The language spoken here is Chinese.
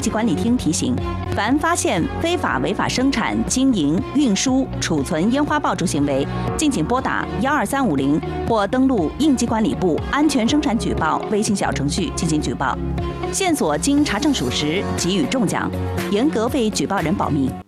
急管理厅提醒：凡发现非法违法生产、经营、运输、储存烟花爆竹行为，敬请拨打12350或登录应急管理部安全生产举报微信小程序进行举报。线索经查证属实，给予重奖，严格为举报人保密。